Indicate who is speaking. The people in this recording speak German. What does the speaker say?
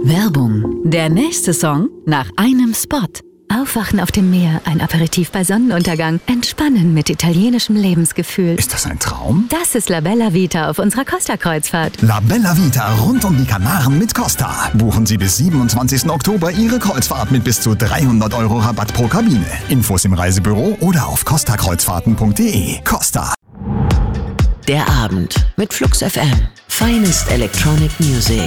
Speaker 1: Werbung. Der nächste Song nach einem Spot.
Speaker 2: Aufwachen auf dem Meer, ein Aperitif bei Sonnenuntergang, entspannen mit italienischem Lebensgefühl.
Speaker 3: Ist das ein Traum?
Speaker 2: Das ist La Bella Vita auf unserer Costa-Kreuzfahrt.
Speaker 3: La Bella Vita rund um die Kanaren mit Costa. Buchen Sie bis 27. Oktober Ihre Kreuzfahrt mit bis zu 300 € Rabatt pro Kabine. Infos im Reisebüro oder auf costakreuzfahrten.de. Costa.
Speaker 1: Der Abend mit Flux FM. Finest Electronic Music.